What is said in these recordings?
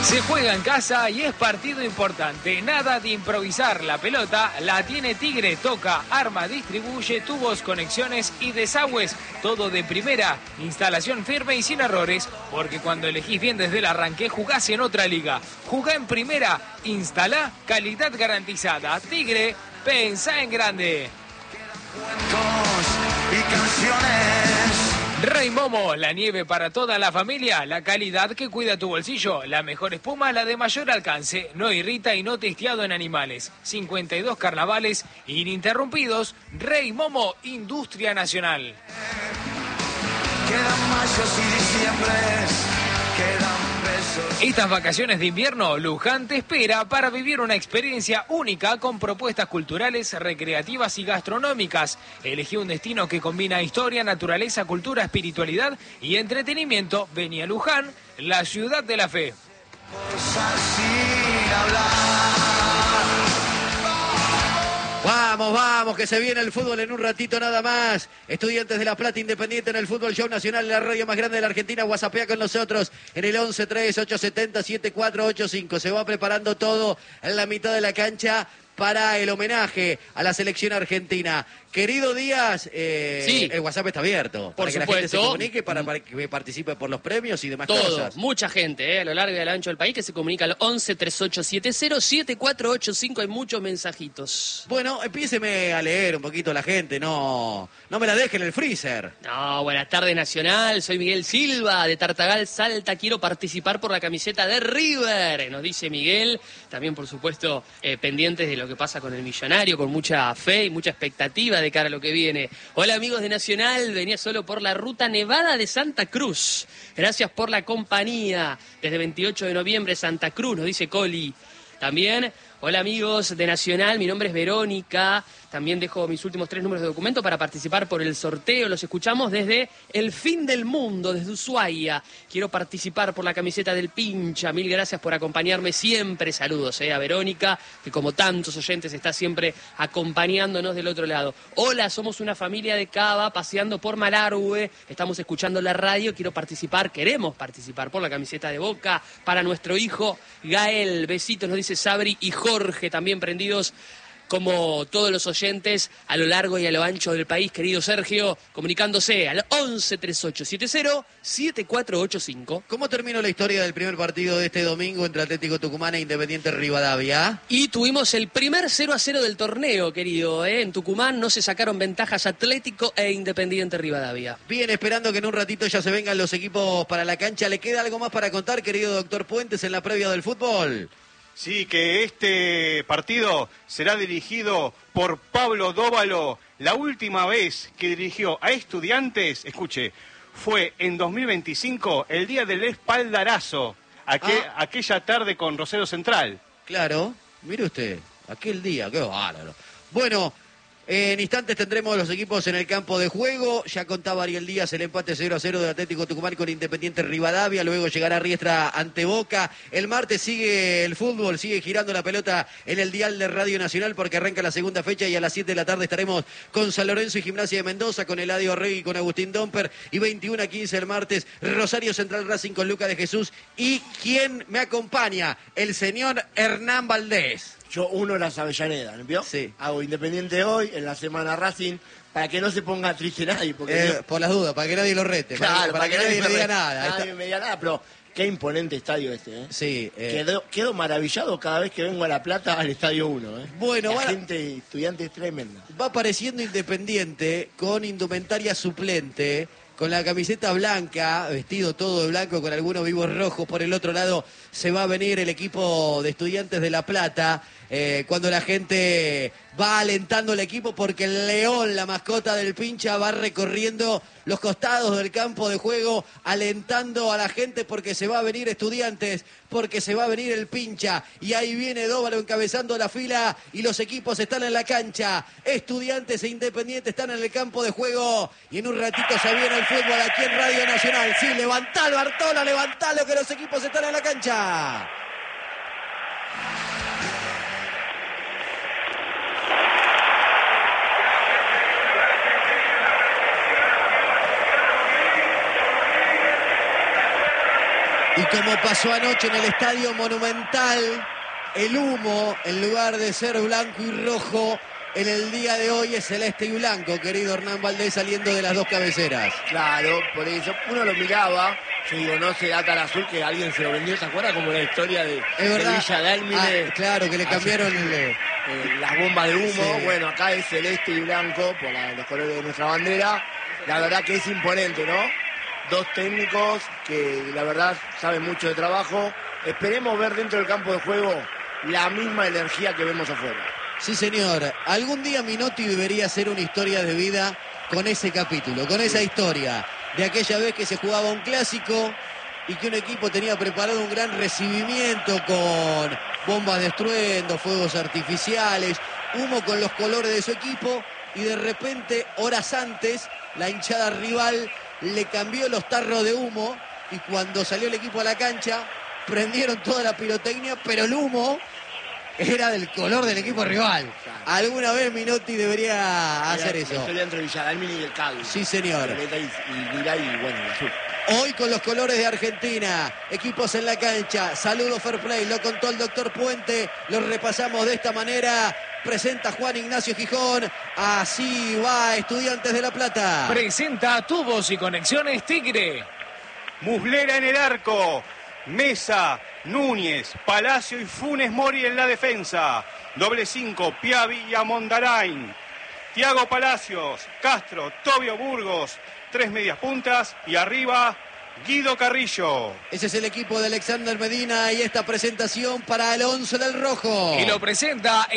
Se juega en casa y es partido importante. Nada de improvisar. La pelota la tiene Tigre. Toca, arma, distribuye, tubos, conexiones y desagües. Todo de primera. Instalación firme y sin errores. Porque cuando elegís bien desde el arranque, jugás en otra liga. Jugá en primera. Instalá, calidad garantizada. Tigre, pensá en grande. Cuentos y canciones. Rey Momo, la nieve para toda la familia, la calidad que cuida tu bolsillo, la mejor espuma, la de mayor alcance, no irrita y no testeado en animales. 52 carnavales ininterrumpidos. Rey Momo, industria nacional. Quedan mayos y diciembres, quedan besos. Estas vacaciones de invierno, Luján te espera para vivir una experiencia única con propuestas culturales, recreativas y gastronómicas. Elegí un destino que combina historia, naturaleza, cultura, espiritualidad y entretenimiento. Vení a Luján, la ciudad de la fe. Cosas sin hablar. Vamos, que se viene el fútbol en un ratito nada más. Estudiantes de La Plata, Independiente en el Fútbol Show Nacional, la radio más grande de la Argentina. WhatsAppea con nosotros en el 1138707485. Se va preparando todo en la mitad de la cancha para el homenaje a la selección argentina. Querido Díaz, sí. El WhatsApp está abierto. Por para que supuesto. la gente se comunique, para que participe por los premios y demás cosas. Mucha gente, a lo largo y a lo ancho del país que se comunica al 1138707485. Hay muchos mensajitos. Bueno, empiéceme a leer un poquito la gente, no me la dejen en el freezer. No, buenas tardes Nacional, soy Miguel Silva de Tartagal, Salta, quiero participar por la camiseta de River, nos dice Miguel, también por supuesto pendientes de lo que pasa con el Millonario, con mucha fe y mucha expectativa de cara a lo que viene. Hola amigos de Nacional, venía solo por la ruta Nevada de Santa Cruz, gracias por la compañía, desde 28 de noviembre Santa Cruz, nos dice Coli. También, hola amigos de Nacional, mi nombre es Verónica, también dejo mis últimos 3 números de documento para participar por el sorteo, los escuchamos desde el fin del mundo, desde Ushuaia, quiero participar por la camiseta del Pincha, mil gracias por acompañarme siempre, saludos a Verónica, que como tantos oyentes está siempre acompañándonos del otro lado. Hola, somos una familia de Cava paseando por Malargüe, estamos escuchando la radio, queremos participar por la camiseta de Boca para nuestro hijo Gael, besitos, nos dice Sabri y Jorge, también prendidos como todos los oyentes a lo largo y a lo ancho del país, querido Sergio, comunicándose al 1138707485. ¿Cómo terminó la historia del primer partido de este domingo entre Atlético Tucumán e Independiente Rivadavia? Y tuvimos el primer 0-0 del torneo, querido. En Tucumán no se sacaron ventajas Atlético e Independiente Rivadavia. Bien, esperando que en un ratito ya se vengan los equipos para la cancha. ¿Le queda algo más para contar, querido doctor Puentes, en la previa del fútbol? Sí, que este partido será dirigido por Pablo Dóvalo. La última vez que dirigió a Estudiantes, escuche, fue en 2025, el día del espaldarazo, aquella tarde con Rosario Central. Claro, mire usted, aquel día, qué bárbaro. Bueno, en instantes tendremos los equipos en el campo de juego. Ya contaba Ariel Díaz el empate 0-0 de Atlético Tucumán con Independiente Rivadavia. Luego llegará Riestra ante Boca. El martes sigue el fútbol, sigue girando la pelota en el dial de Radio Nacional porque arranca la segunda fecha y a las 7 de la tarde estaremos con San Lorenzo y Gimnasia de Mendoza, con Eladio Rey y con Agustín Domper. Y 21-15 el martes, Rosario Central Racing con Lucas de Jesús. Y ¿quién me acompaña? El señor Hernán Valdés. Yo uno las Avellaneda, ¿vio? Sí. Hago Independiente hoy, en la semana Racing, para que no se ponga triste nadie. Porque Por las dudas, para que nadie lo rete. claro, para que nadie le diga nada. Nadie me diga nada, pero qué imponente estadio este, ¿eh? Sí. Quedo maravillado cada vez que vengo a La Plata al Estadio 1, ¿eh? Bueno, la gente, estudiantes tremenda. Va apareciendo Independiente con indumentaria suplente, con la camiseta blanca, vestido todo de blanco con algunos vivos rojos. Por el otro lado se va a venir el equipo de Estudiantes de La Plata, cuando la gente va alentando el equipo, porque el León, la mascota del Pincha, va recorriendo los costados del campo de juego, alentando a la gente porque se va a venir Estudiantes, porque se va a venir el Pincha. Y ahí viene Dóvalo encabezando la fila y los equipos están en la cancha. Estudiantes e Independiente están en el campo de juego y en un ratito se viene el fútbol aquí en Radio Nacional. Sí, levantalo, Bartola, levantalo, que los equipos están en la cancha. Y como pasó anoche en el Estadio Monumental, el humo, en lugar de ser blanco y rojo, en el día de hoy es celeste y blanco, querido Hernán Valdés, saliendo de las dos cabeceras. Claro, por eso uno lo miraba, yo digo, no se da tan azul que alguien se lo vendió, ¿se acuerda? Como la historia de Villa Dálmine. Claro, que le cambiaron las bombas de humo. Sí. Bueno, acá es celeste y blanco por los colores de nuestra bandera. La verdad que es imponente, ¿no? Dos técnicos que la verdad saben mucho de trabajo. Esperemos ver dentro del campo de juego la misma energía que vemos afuera. Sí, señor. Algún día Minotti debería hacer una historia de vida con ese capítulo, con esa historia de aquella vez que se jugaba un clásico y que un equipo tenía preparado un gran recibimiento con bombas de estruendo, fuegos artificiales, humo con los colores de su equipo y de repente, horas antes, la hinchada rival le cambió los tarros de humo y cuando salió el equipo a la cancha prendieron toda la pirotecnia, pero el humo era del color del equipo rival. Alguna vez Minotti debería hacer eso. Estoy entre Villa Dálmine y el Cádiz. Sí, señor. Y Lira y bueno, el azul. Hoy con los colores de Argentina, equipos en la cancha, saludo fair play, lo contó el doctor Puente, lo repasamos de esta manera, presenta Juan Ignacio Gijón, así va Estudiantes de La Plata. Presenta Tubos y Conexiones Tigre. Muslera en el arco, Mesa, Núñez, Palacio y Funes Mori en la defensa. Doble 5, Piavi y Amondarain. Thiago Palacios, Castro, Tobio Burgos, 3 medias puntas y arriba Guido Carrillo. Ese es el equipo de Alexander Medina y esta presentación para el 11 del rojo. Y lo presenta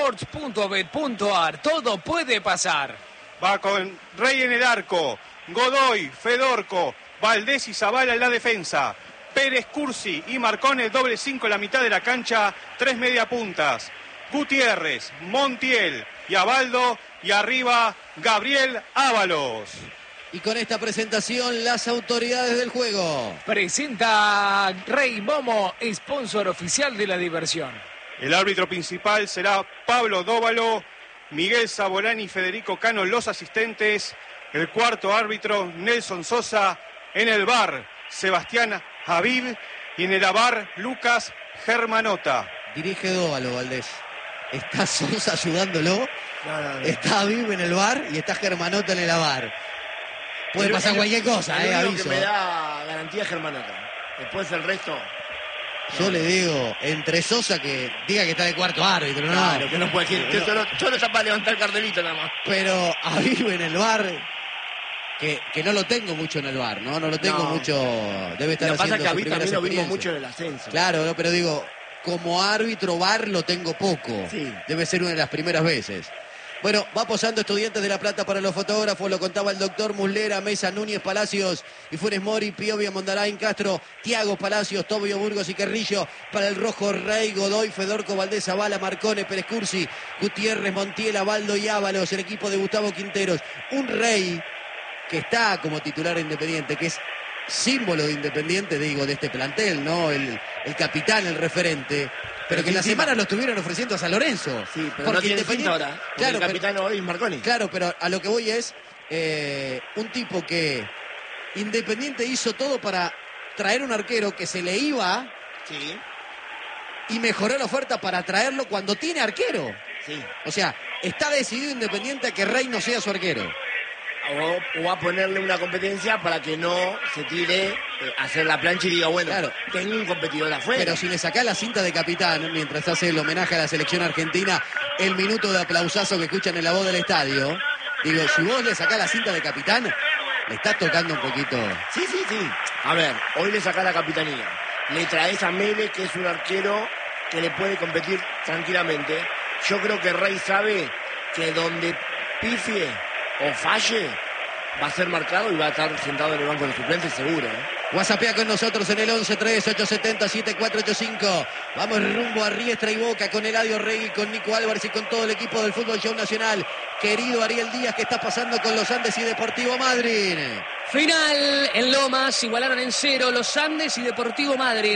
sports.bet.ar. Todo puede pasar. Va con Rey en el arco, Godoy, Fedorco, Valdés y Zavala en la defensa. Pérez, Cursi y Marcone, doble 5 en la mitad de la cancha, 3 media puntas. Gutiérrez, Montiel y Abaldo y arriba Gabriel Ábalos. Y con esta presentación las autoridades del juego. Presenta Rey Momo, sponsor oficial de la diversión. El árbitro principal será Pablo Dóvalo, Miguel Sabolani y Federico Cano los asistentes. El cuarto árbitro Nelson Sosa. En el VAR Sebastián Habib y en el AVAR Lucas Germanota. Dirige Dóvalo, Valdés. Está Sosa ayudándolo. No. Está Habib en el VAR y está Germanota en el AVAR. Puede pasar cualquier cosa, el único aviso. que me da garantía Germanota. Después el resto. Yo le digo, entre Sosa que diga que está de cuarto árbitro, ¿no? Claro, que no puede decir. Que solo está para levantar el cartelito nada más. Pero Habib en el VAR, que no lo tengo mucho en el VAR, ¿no? No lo tengo mucho. Debe estar Lo que pasa es haciendo que a sus mí primeras también lo vimos experiencias. mucho en el ascenso. Claro, no, pero digo, como árbitro VAR lo tengo poco. Sí. Debe ser una de las primeras veces. Bueno, va posando Estudiantes de La Plata para los fotógrafos, lo contaba el doctor Muslera, Mesa, Núñez, Palacios y Funes Mori, Piovia, Mondarain, Castro, Thiago Palacios, Tobio Burgos y Carrillo. Para el rojo, Rey, Godoy, Fedorco, Valdés, Zavala, Marcone, Pérez Cursi, Gutiérrez, Montiel, Abaldo y Ábalos, el equipo de Gustavo Quinteros. Un Rey que está como titular Independiente, que es símbolo de Independiente, digo, de este plantel, ¿no? El capitán, el referente. Pero que en la semana lo estuvieron ofreciendo a San Lorenzo. Sí, pero no tiene cinta ahora. Claro, el capitán hoy es Marconi. Claro, pero a lo que voy es un tipo que Independiente hizo todo para traer un arquero que se le iba Sí, y mejoró la oferta para traerlo cuando tiene arquero. sí. O sea, está decidido Independiente a que Rey no sea su arquero. O a ponerle una competencia para que no se tire a hacer la plancha y diga, bueno, Claro. tengo un competidor afuera. Pero si le sacás la cinta de capitán, mientras hace el homenaje a la selección argentina, el minuto de aplausazo que escuchan en la voz del estadio, digo, si vos le sacás la cinta de capitán, le estás tocando un poquito. Sí. A ver, hoy le sacás la capitanía. Le traes a Mele, que es un arquero que le puede competir tranquilamente. Yo creo que Rey sabe que donde pifie o falle, va a ser marcado y va a estar sentado en el banco de suplentes seguro. WhatsAppea con nosotros en el 11-3-870-7485. Vamos rumbo a Riestra y Boca con Eladio Regui, con Nico Álvarez y con todo el equipo del Fútbol Show Nacional. Querido Ariel Díaz, ¿qué está pasando con los Andes y Deportivo Madryn? Final en Lomas, igualaron en 0 los Andes y Deportivo Madryn.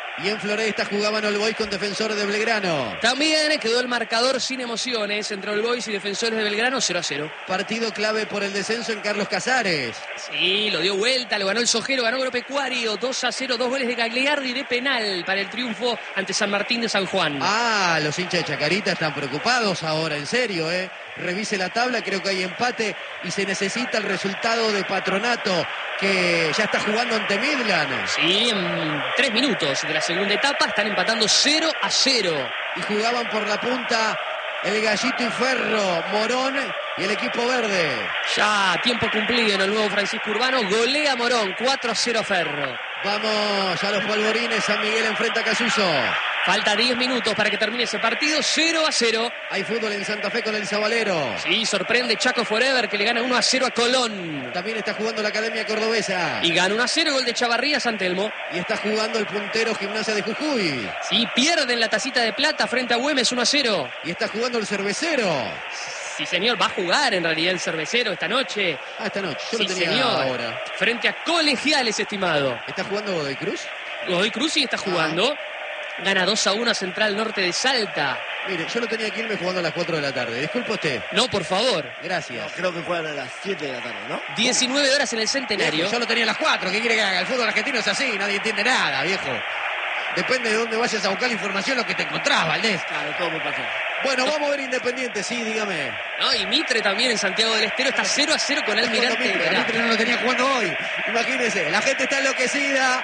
Y en Floresta jugaban All Boys con Defensores de Belgrano. También quedó el marcador sin emociones entre All Boys y Defensores de Belgrano, 0-0. Partido clave por el descenso en Carlos Casares. Sí, lo dio vuelta, lo ganó el Sojero, ganó Agropecuario, 2-0, 2 goles de Gagliardi de penal para el triunfo ante San Martín de San Juan. Ah, los hinchas de Chacarita están preocupados ahora, en serio, ¿eh? Revise la tabla, creo que hay empate y se necesita el resultado de Patronato, que ya está jugando ante Midland. Sí, en 3 minutos de la segunda etapa están empatando 0-0. Y jugaban por la punta el Gallito y Ferro, Morón y el equipo verde. Ya tiempo cumplido en el nuevo Francisco Urbano, golea Morón, 4-0 Ferro. Vamos a los polvorines, San Miguel enfrenta a Casuso. Falta 10 minutos para que termine ese partido, 0-0. Hay fútbol en Santa Fe con el Zabalero. Sí, sorprende Chaco Forever que le gana 1-0 a Colón. También está jugando la Academia Cordobesa. Y gana 1-0, gol de Chavarría San Telmo. Y está jugando el puntero Gimnasia de Jujuy. Sí, pierden la tacita de plata frente a Güemes 1-0. Y está jugando el Cervecero. Sí, señor, va a jugar en realidad el Cervecero esta noche. Ah, esta noche. Yo Sí, lo tenía señor. ahora. Frente a Colegiales, estimado. ¿Está jugando Godoy Cruz? Godoy Cruz sí está jugando. Gana 2-1 a Central Norte de Salta. Mire, yo lo tenía que irme jugando a las 4 de la tarde. Disculpe usted. No, por favor. Gracias. Creo que juegan a las 7 de la tarde, ¿no? 19 horas en el Centenario. Yo lo tenía a las 4. ¿Qué quiere que haga? El fútbol argentino es así. Nadie entiende nada, viejo. Depende de dónde vayas a buscar la información, lo que te encontrás, Valdés. Claro, todo me pasó. Bueno, vamos a ver Independiente. Sí, dígame. No, y Mitre también en Santiago del Estero está 0-0 con Almirante Mitre. Verá. Mitre no lo tenía jugando hoy. Imagínense, la gente está enloquecida.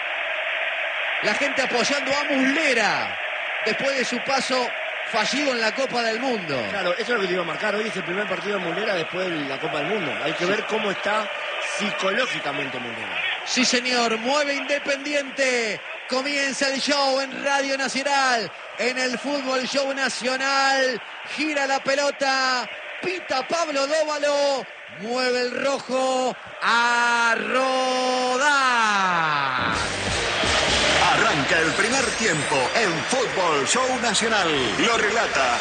La gente apoyando a Muslera después de su paso fallido en la Copa del Mundo. Claro, eso es lo que te iba a marcar. Hoy es el primer partido de Muslera después de la Copa del Mundo. Hay que ver cómo está psicológicamente Muslera. Sí, señor. Mueve Independiente. Comienza el show en Radio Nacional. En el Fútbol Show Nacional. Gira la pelota. Pita Pablo Dóvalo. Mueve el rojo. A rodar. Arranca el primer tiempo en Fútbol Show Nacional. Lo relata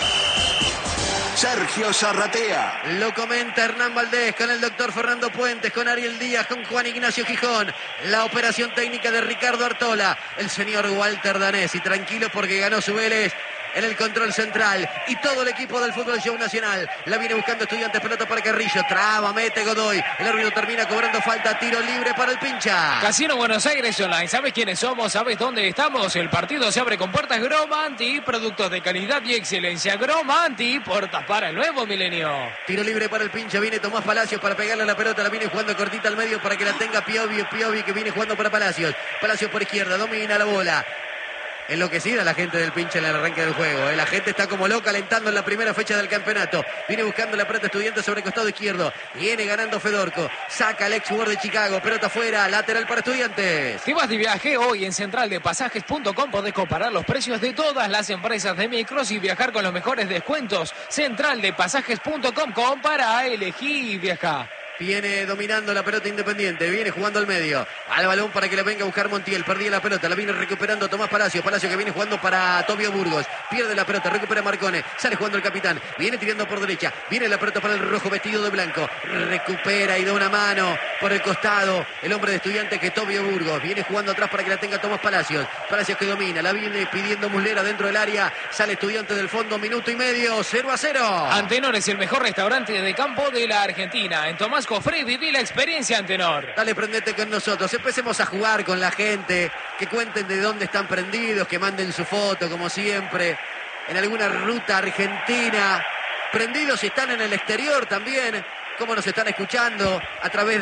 Sergio Zarratea. Lo comenta Hernán Valdés con el doctor Fernando Puentes, con Ariel Díaz, con Juan Ignacio Gijón. La operación técnica de Ricardo Artola. El señor Walter Danés. Y tranquilo porque ganó su Vélez en el control central. Y todo el equipo del Fútbol Show Nacional. La viene buscando Estudiantes, pelota para Carrillo. Traba, mete Godoy. El árbitro termina cobrando falta. Tiro libre para el pincha. Casino Buenos Aires Online. ¿Sabes quiénes somos? ¿Sabes dónde estamos? El partido se abre con puertas Gromanti. Productos de calidad y excelencia. Gromanti. Puertas para el nuevo milenio. Tiro libre para el pincha. Viene Tomás Palacios para pegarle a la pelota. La viene jugando cortita al medio para que la tenga Piovi que viene jugando para Palacios. Palacios por izquierda. Domina la bola. Enloquecida la gente del pinche en el arranque del juego. La gente está como loca alentando en la primera fecha del campeonato. Viene buscando la pelota Estudiantes sobre el costado izquierdo. Viene ganando Fedorco. Saca el ex jugador de Chicago. Pelota afuera. Lateral para Estudiantes. Si vas de viaje hoy en centraldepasajes.com podés comparar los precios de todas las empresas de micros y viajar con los mejores descuentos. Centraldepasajes.com. Compara, elegí y viaja. Viene dominando la pelota Independiente. Viene jugando al medio. Al balón para que la venga a buscar Montiel. Perdía la pelota. La viene recuperando Tomás Palacios. Palacios que viene jugando para Tobio Burgos. Pierde la pelota. Recupera Marcone. Sale jugando el capitán. Viene tirando por derecha. Viene la pelota para el rojo vestido de blanco. Recupera y da una mano por el costado. El hombre de Estudiantes que Tobio Burgos. Viene jugando atrás para que la tenga Tomás Palacios. Palacios que domina. La viene pidiendo Muslera dentro del área. Sale Estudiantes del fondo. Minuto y medio. 0-0. Antenor es el mejor restaurante de campo de la Argentina. En Tomás Cofré viví la experiencia Antenor. Dale, prendete con nosotros. Empecemos a jugar con la gente. Que cuenten de dónde están prendidos. Que manden su foto, como siempre. En alguna ruta argentina. Prendidos si están en el exterior también. Cómo nos están escuchando a través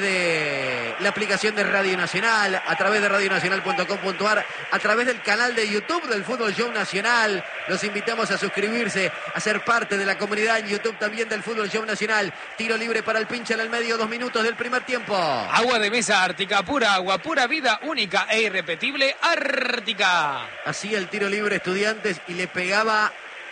de la aplicación de Radio Nacional, a través de radionacional.com.ar, a través del canal de YouTube del Fútbol Show Nacional. Los invitamos a suscribirse, a ser parte de la comunidad en YouTube también del Fútbol Show Nacional. Tiro libre para el pincha en el medio, 2 minutos del primer tiempo. Agua de mesa Ártica, pura agua, pura vida, única e irrepetible, Ártica. Hacía el tiro libre Estudiantes y le pegaba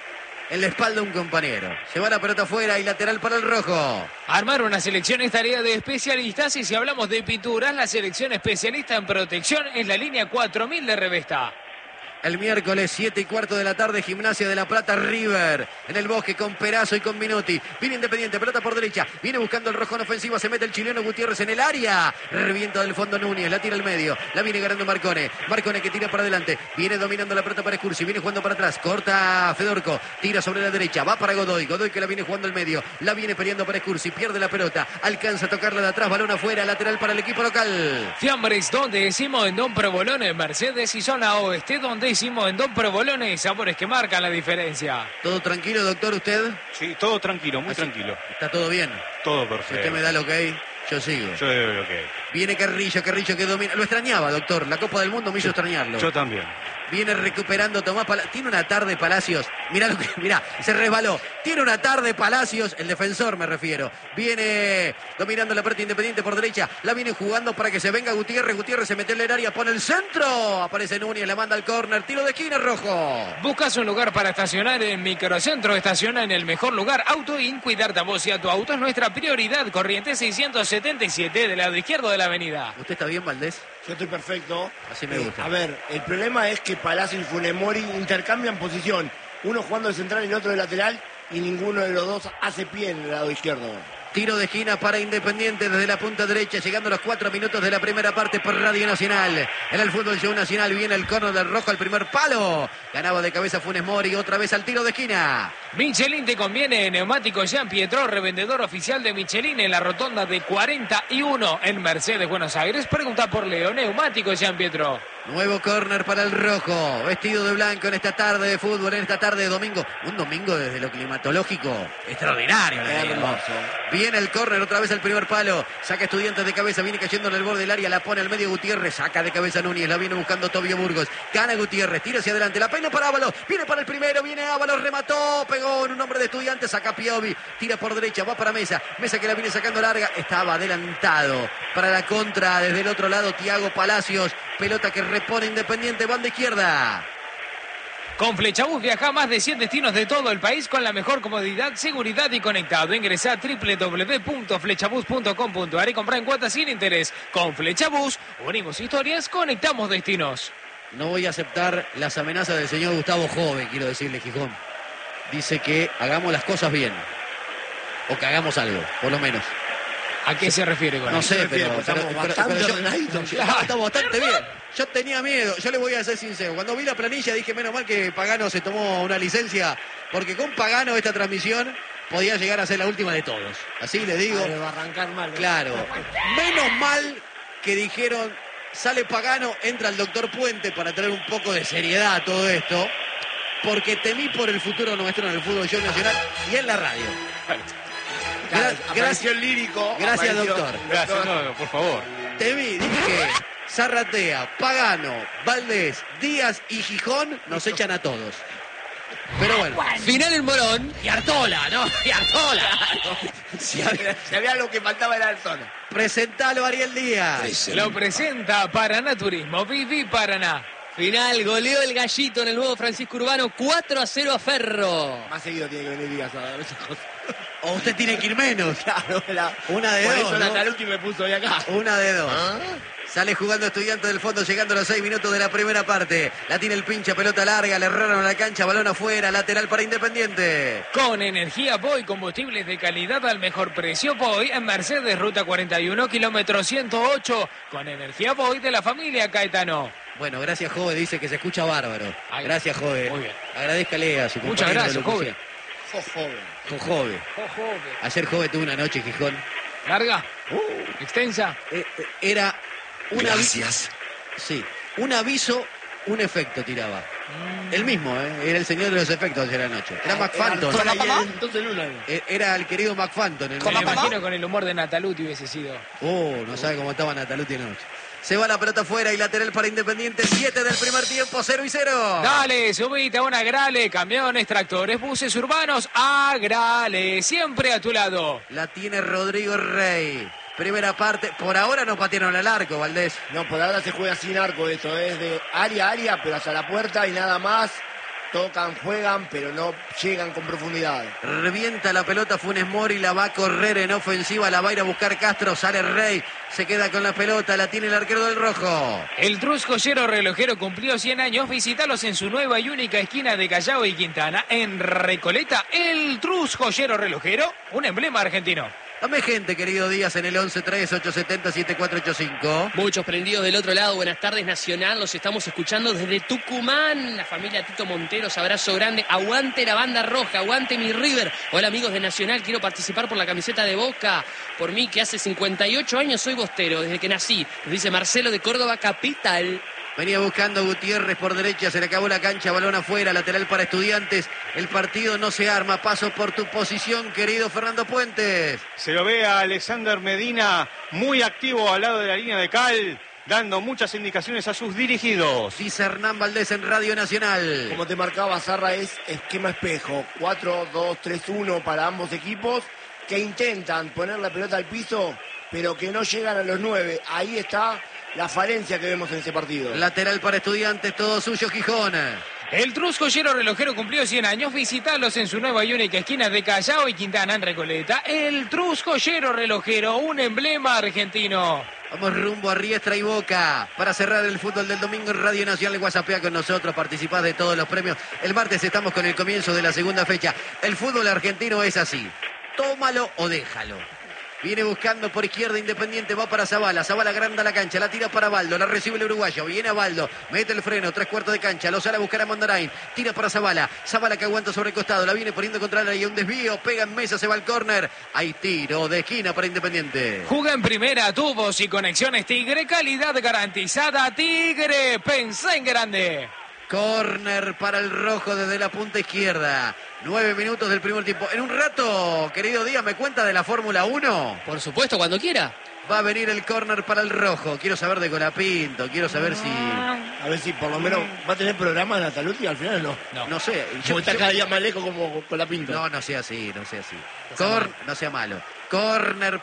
en la espalda a un compañero. Se va la pelota afuera y lateral para el rojo. Armar una selección es tarea de especialistas y si hablamos de pinturas, la selección especialista en protección es la línea 4000 de Revesta. El miércoles, 7:15 de la tarde, Gimnasia de La Plata, River. En el Bosque con Perazo y con Minotti. Viene Independiente, pelota por derecha. Viene buscando el rojo en ofensiva. Se mete el chileno Gutiérrez en el área. Revienta del fondo Núñez. La tira al medio. La viene ganando Marcone. Marcone que tira para adelante. Viene dominando la pelota para Escursi. Viene jugando para atrás. Corta Fedorco. Tira sobre la derecha. Va para Godoy. Godoy que la viene jugando al medio. La viene peleando para Escursi. Pierde la pelota. Alcanza a tocarla de atrás. Balón afuera. Lateral para el equipo local. Fiambres, donde decimos en Don Provolone, Mercedes y zona oeste, donde decimos en Don Provolone, sabores que marcan la diferencia. ¿Todo tranquilo, doctor, usted? Sí, todo tranquilo, muy tranquilo. ¿Está todo bien? Todo Si perfecto. usted me da lo que hay, yo sigo. Yo veo lo que Viene Carrillo que domina. Lo extrañaba, doctor. La Copa del Mundo me hizo extrañarlo. yo también. Viene recuperando Tomás Palacios. Tiene una tarde Palacios. Mirá, se resbaló. Tiene una tarde Palacios, el defensor me refiero. Viene dominando la parte Independiente por derecha. La viene jugando para que se venga Gutiérrez. Gutiérrez se mete en el área, pone el centro. Aparece Núñez, la manda al córner. Tiro de esquina, rojo. Buscas un lugar para estacionar en Microcentro. Estaciona en el mejor lugar. AutoIn, cuidarte a vos y a tu auto es nuestra prioridad. Corriente 677 del lado izquierdo de la avenida. ¿Usted está bien, Valdés? Yo estoy perfecto. Así me gusta. A ver, el problema es que Palacios y Funemori intercambian posición. Uno jugando de central y el otro de lateral. Y ninguno de los dos hace pie en el lado izquierdo. Tiro de esquina para Independiente desde la punta derecha, llegando a los 4 minutos de la primera parte por Radio Nacional. En el Fútbol Show Nacional viene el córner del rojo al primer palo. Ganaba de cabeza Funes Mori, otra vez al tiro de esquina. Michelin te conviene. Neumático Jean Pietro, revendedor oficial de Michelin en la rotonda de 41 en Mercedes, Buenos Aires. Pregunta por Leo. Neumático Jean Pietro. Nuevo córner para el rojo, vestido de blanco en esta tarde de fútbol, en esta tarde de domingo. Un domingo desde lo climatológico extraordinario. Hermoso. Viene el córner, otra vez el primer palo. Saca Estudiantes de cabeza, viene cayendo en el borde del área, la pone al medio Gutiérrez, saca de cabeza Núñez, la viene buscando Tobio Burgos. Gana Gutiérrez, tira hacia adelante, la peina para Ábalos, viene para el primero, viene Ábalos, remató, pegó en un hombre de Estudiantes, saca Piovi, tira por derecha, va para Mesa. Mesa que la viene sacando larga, estaba adelantado. Para la contra, desde el otro lado, Thiago Palacios, pelota que repone Independiente, banda izquierda. Con Flechabús viaja a más de 100 destinos de todo el país con la mejor comodidad, seguridad y conectado. Ingresa a www.flechabús.com.ar y compra en cuotas sin interés. Con Flechabús, unimos historias, conectamos destinos. No voy a aceptar las amenazas del señor Gustavo Jove, quiero decirle, Gijón. Dice que hagamos las cosas bien. O que hagamos algo, por lo menos. ¿A qué se refiere con No eso? sé, pero Estamos bastante yo- ordenaditos. estamos bastante bien. Yo tenía miedo, yo le voy a ser sincero. Cuando vi la planilla dije, menos mal que Pagano se tomó una licencia, porque con Pagano esta transmisión podía llegar a ser la última de todos. Así le digo. Va a arrancar mal. Claro. Menos mal que dijeron, sale Pagano, entra el doctor Puente para traer un poco de seriedad a todo esto, porque temí por el futuro nuestro en el fútbol show nacional y en la radio. Gracias, lírico. Gracias, apareció- doctor. Gracias, no, por favor. Temí, dije, Zarratea, Pagano, Valdés, Díaz y Gijón nos echan a todos. Pero bueno. Final en Morón. Y Artola, ¿no? Y Artola. Si había lo que faltaba era el tono. Presentalo, Ariel Díaz. Lo presenta Paraná Turismo, Viví Paraná. Final, goleó el Gallito en el nuevo Francisco Urbano, 4-0 a Ferro. Más seguido tiene que venir Díaz a dar esas cosas. O usted tiene que ir menos. Claro, Una de por dos, eso ¿no? Natalucci me puso hoy acá. Una de dos. Sale jugando Estudiantes del Fondo, llegando a los 6 minutos de la primera parte. La tiene el pincha, pelota larga, le erraron a la cancha, balón afuera, lateral para Independiente. Con energía Boy, combustibles de calidad al mejor precio Boy en Mercedes, ruta 41, kilómetro 108. Con energía Boy de la familia Caetano. Bueno, gracias, Jove, dice que se escucha bárbaro. Ay, Gracias, Jove. muy bien. Agradezcale a su Muchas compañero de gracias, locución. Joven. Con Jove. Ayer Jove tuvo una noche, Gijón. Larga, extensa. Era un aviso. Gracias. Sí, un aviso, un efecto tiraba. El mismo, era el señor de los efectos ayer anoche. Era McFanton. Entonces Luna. Era el querido McFanton. Me lo imagino con el humor de Nataluti hubiese sido. No sabe cómo estaba Nataluti anoche. Se va la pelota afuera y lateral para Independiente. 7 del primer tiempo, 0-0. Dale, subite a un Agrale, camiones, tractores, buses urbanos, Agrale, siempre a tu lado. La tiene Rodrigo Rey. Primera parte. Por ahora no patearon al arco, Valdés. No, por ahora se juega sin arco esto, es de área a área, pero hasta la puerta y nada más. tocan, juegan, pero no llegan con profundidad. Revienta la pelota Funes Mori, la va a correr en ofensiva, la va a ir a buscar Castro, sale Rey, se queda con la pelota, la tiene el arquero del rojo. El Trus Joyero Relojero cumplió 100 años, visítalos en su nueva y única esquina de Callao y Quintana, en Recoleta. El Trus Joyero Relojero, un emblema argentino. Dame gente, querido Díaz, en el 11-3-870-7485. Muchos prendidos del otro lado. Buenas tardes, Nacional. Los estamos escuchando desde Tucumán. La familia Tito Monteros, abrazo grande. Aguante la banda roja, aguante mi River. Hola, amigos de Nacional. Quiero participar por la camiseta de Boca. Por mí, que hace 58 años soy bostero, desde que nací. Nos dice Marcelo de Córdoba, capital. Venía buscando Gutiérrez por derecha, se le acabó la cancha, balón afuera, lateral para Estudiantes. El partido no se arma. Paso por tu posición, querido Fernando Puentes. Se lo ve a Alexander Medina muy activo al lado de la línea de cal, dando muchas indicaciones a sus dirigidos. Dice Hernán Valdés en Radio Nacional. Como te marcaba Zarra, es esquema espejo. 4-2-3-1 para ambos equipos que intentan poner la pelota al piso, pero que no llegan a los 9. Ahí está la falencia que vemos en ese partido. Lateral para Estudiantes, todo suyo Gijón. El Trus Joyero Relojero cumplió 100 años. Visítalos en su nueva y única esquina de Callao y Quintana, en Recoleta. El Trus Joyero Relojero, un emblema argentino. Vamos rumbo a Riestra y Boca para cerrar el fútbol del domingo en Radio Nacional. WhatsAppea con nosotros, participás de todos los premios. El martes estamos con el comienzo de la segunda fecha. El fútbol argentino es así: tómalo o déjalo. Viene buscando por izquierda Independiente, va para Zavala. Zavala agranda la cancha, la tira para Baldo, la recibe el uruguayo. Viene a Baldo, mete el freno, 3/4 de cancha, lo sale a buscar a Mondarain. Tira para Zavala, Zavala que aguanta sobre el costado, la viene poniendo contra el área, un desvío, pega en mesa, se va al córner. Hay tiro de esquina para Independiente. Juega en primera, tubos y conexiones Tigre, calidad garantizada. Tigre, pensá en grande. Córner para el rojo desde la punta izquierda. 9 minutos del primer tiempo. En un rato, querido Díaz, ¿me cuenta de la Fórmula 1? Por supuesto, cuando quiera. Va a venir el córner para el rojo. Quiero saber de Colapinto, quiero saber si... A ver si por lo menos va a tener programa Nataluti al final o no. No sé. Como está cada día más lejos como con la pinta. No sea así, no sea así. No sea malo. Córner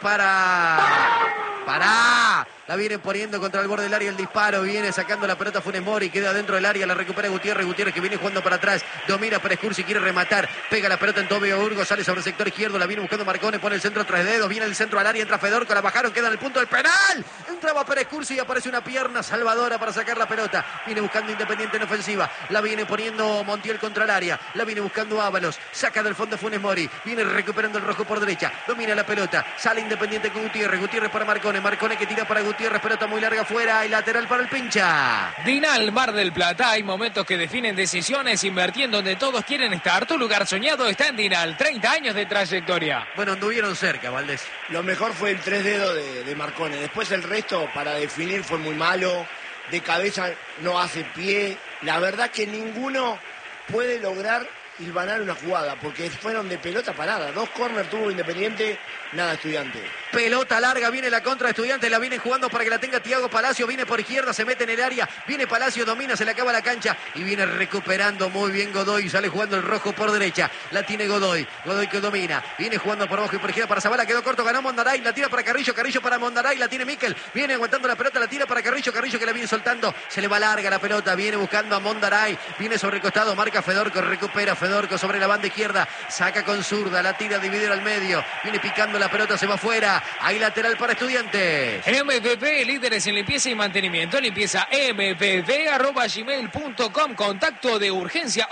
para... La viene poniendo contra el borde del área el disparo. Viene sacando la pelota Funes Mori. Queda dentro del área. La recupera Gutiérrez. Gutiérrez que viene jugando para atrás. Domina Pérez Cursi. Quiere rematar. Pega la pelota en Tobio Burgos. Sale sobre el sector izquierdo. La viene buscando Marcone. Pone el centro 3 dedos. Viene el centro al área. Entra Fedorco. La bajaron. Queda en el punto del penal. Entraba Pérez Cursi y aparece una pierna salvadora para sacar la pelota. Viene buscando Independiente en ofensiva. La viene poniendo Montiel contra el área. La viene buscando Ábalos. Saca del fondo Funes Mori. Viene recuperando el rojo por derecha. Domina la pelota. Sale Independiente con Gutiérrez. Gutiérrez para Marcone. Marcone que tira para Gutiérrez. Pelota muy larga afuera y lateral para el pincha. Dinal Mar del Plata, hay momentos que definen decisiones. Invertí en donde todos quieren estar. Tu lugar soñado está en Dinal. 30 años de trayectoria. Bueno, anduvieron cerca, Valdés. Lo mejor fue el 3 dedos de Marcone. Después el resto para definir fue muy malo. De cabeza no hace pie. La verdad que ninguno puede lograr hilvanar una jugada porque fueron de pelota parada. 2 córner tuvo Independiente, nada Estudiante. Pelota larga, viene la contra de Estudiantes, la viene jugando para que la tenga Thiago Palacio, viene por izquierda, se mete en el área, viene Palacio, domina, se le acaba la cancha y viene recuperando muy bien Godoy, sale jugando el rojo por derecha, la tiene Godoy, Godoy que domina, viene jugando por abajo y por izquierda para Zavala, quedó corto, ganó Mondaray, la tira para Carrillo, Carrillo para Mondaray, la tiene Miquel, viene aguantando la pelota, la tira para Carrillo, Carrillo que la viene soltando, se le va larga la pelota, viene buscando a Mondaray, viene sobre el costado, marca Fedorco, recupera Fedorco sobre la banda izquierda, saca con zurda, la tira dividir al medio, viene picando la pelota, se va afuera, hay lateral para Estudiantes. MPP, líderes en limpieza y mantenimiento. Limpieza mpp@gmail.com. Contacto de urgencia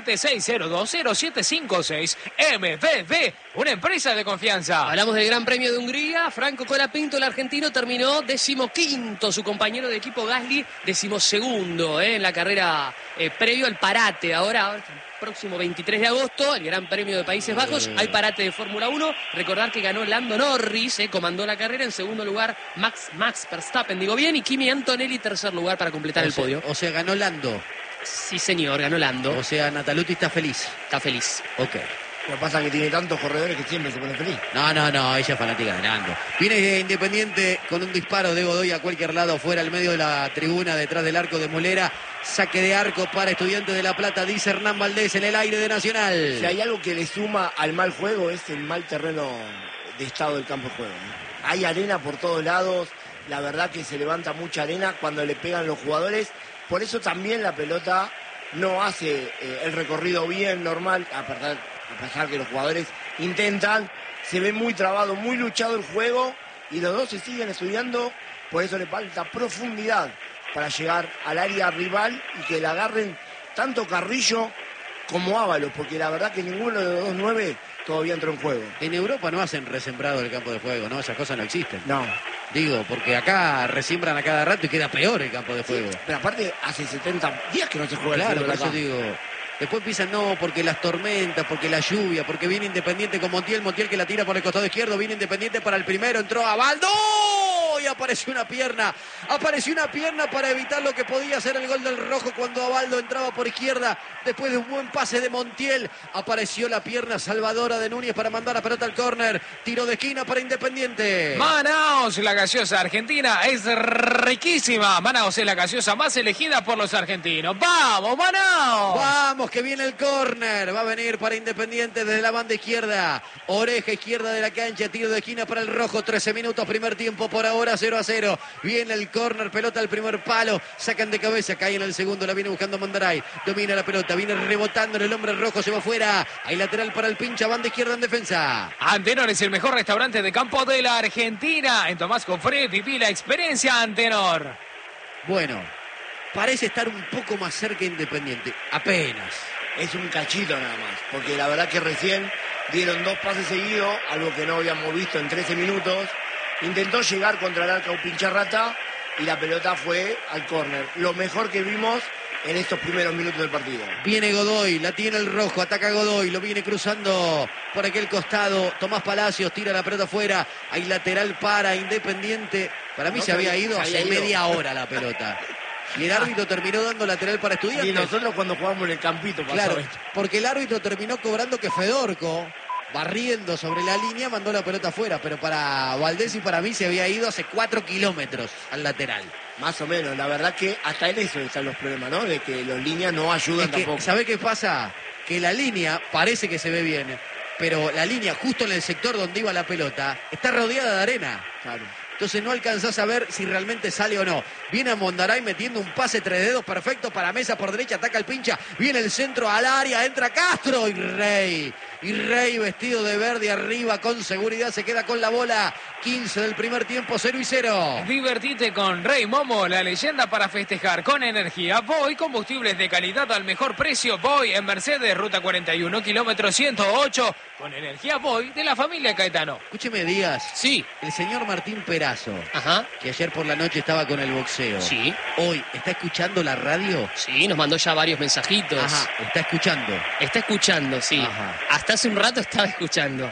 1176020756. MPP, una empresa de confianza. Hablamos del Gran Premio de Hungría. Franco Colapinto, el argentino, terminó 15º. Su compañero de equipo Gasly, 12º en la carrera previo al parate. Ahora próximo 23 de agosto, el Gran Premio de Países Bajos, hay parate de Fórmula 1. Recordar que ganó Lando Norris, comandó la carrera. En segundo lugar, Max Verstappen, digo bien, y Kimi Antonelli, tercer lugar para completar el podio. O sea, ganó Lando. Sí, señor, ganó Lando. O sea, Nataluti está feliz. Está feliz. Ok. Lo que pasa es que tiene tantos corredores que siempre se pone feliz. No, ella es fanática de Lando. Viene Independiente con un disparo de Godoy a cualquier lado, fuera al medio de la tribuna, detrás del arco de Molera. Saque de arco para Estudiantes de La Plata, dice Hernán Valdés en el aire de Nacional. Si hay algo que le suma al mal juego es el mal terreno de estado del campo de juego, ¿no? Hay arena por todos lados, la verdad que se levanta mucha arena cuando le pegan los jugadores. Por eso también la pelota no hace el recorrido bien, normal, a pesar que los jugadores intentan, se ve muy trabado, muy luchado el juego y los dos se siguen estudiando, por eso le falta profundidad para llegar al área rival y que la agarren tanto Carrillo como Ábalos, porque la verdad que ninguno de los dos 9 todavía entró en juego. En Europa no hacen resembrado el campo de juego, ¿no? Esas cosas no existen. No. Digo, porque acá resiembran a cada rato y queda peor el campo de juego. Pero aparte, hace 70 días que no se juega Claro, el por fútbol eso acá. digo. Después piensan, no, porque las tormentas, porque la lluvia, porque viene Independiente con Montiel que la tira por el costado izquierdo, viene Independiente para el primero, entró Abaldo y apareció una pierna para evitar lo que podía ser el gol del Rojo cuando Abaldo entraba por izquierda, después de un buen pase de Montiel, apareció la pierna salvadora de Núñez para mandar la pelota al córner, tiro de esquina para Independiente. Manaos, la gaseosa argentina es riquísima. Manaos es la gaseosa más elegida por los argentinos. ¡Vamos, Manaos! Vamos, que viene el córner. Va a venir para Independiente desde la banda izquierda. Oreja izquierda de la cancha. Tiro de esquina para el Rojo. 13 minutos, primer tiempo por ahora, 0-0. Viene el córner, pelota al primer palo. Sacan de cabeza, cae en el segundo. La viene buscando Mandaray. Domina la pelota, viene rebotando en el hombre rojo. Se va afuera. Hay lateral para el pincha. Banda izquierda en defensa. Antenor es el mejor restaurante de campo de la Argentina. En Tomás Cofré viví la experiencia Antenor. Bueno, parece estar un poco más cerca Independiente. Apenas. Es un cachito nada más, porque la verdad que recién dieron 2 pases seguidos, algo que no habíamos visto en 13 minutos. Intentó llegar contra el arca un Pincharrata y la pelota fue al córner. Lo mejor que vimos en estos primeros minutos del partido. Viene Godoy, la tiene el Rojo, ataca Godoy, lo viene cruzando por aquel costado. Tomás Palacios tira la pelota afuera. Hay lateral para Independiente. Para mí No se había ido se hace había ido. media hora la pelota. Y el árbitro terminó dando lateral para Estudiantes. Y nosotros cuando jugamos en el campito pasó Claro, esto. porque el árbitro terminó cobrando que Fedorco, barriendo sobre la línea, mandó la pelota afuera. Pero para Valdés y para mí se había ido hace 4 kilómetros al lateral. Más o menos, la verdad que hasta en eso están los problemas, ¿no? De que los líneas no ayudan Es que, tampoco. ¿sabe qué pasa? Que la línea parece que se ve bien, pero la línea justo en el sector donde iba la pelota está rodeada de arena. Claro. Entonces no alcanzás a ver si realmente sale o no. Viene a Mondaray metiendo un pase 3 dedos perfecto para Mesa por derecha, ataca el pincha, viene el centro al área, entra Castro y Rey vestido de verde arriba con seguridad se queda con la bola. 15 del primer tiempo, 0-0. Divertite con Rey Momo, la leyenda para festejar con energía. Voy, combustibles de calidad al mejor precio. Voy en Mercedes, ruta 41, kilómetro 108. Con energía Voy de la familia Caetano. Escúcheme, Díaz. Sí. El señor Martín Perazo, Ajá. que ayer por la noche estaba con el boxeo. Sí. Hoy, ¿está escuchando la radio? Sí, nos mandó ya varios mensajitos. Ajá, está escuchando. Está escuchando, sí. Ajá. Hasta hace un rato estaba escuchando.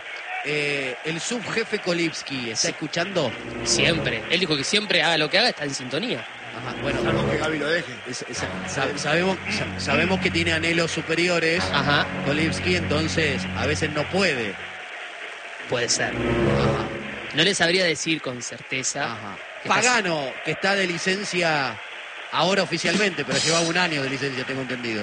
El subjefe Kolipski, ¿está escuchando? Siempre. Él dijo que siempre haga lo que haga, está en sintonía. Ajá, bueno, Salvo que Gaby lo deje. sabemos que tiene anhelos superiores, Ajá. Kolipski, entonces a veces no puede. Puede ser. Ajá, No le sabría decir con certeza. ajá. ¿Qué pasa? Pagano, que está de licencia ahora oficialmente, pero llevaba un año de licencia, tengo entendido.